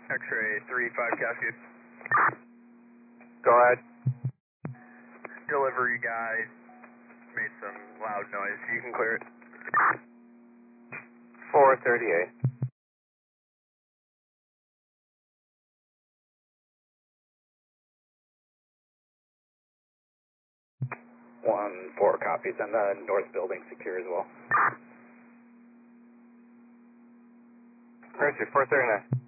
X-ray 3-5 Cascade. Go ahead. Delivery guy made some loud noise. You can clear it. 438. One, 4 copies, and the north building secure as well. Mercy, 439.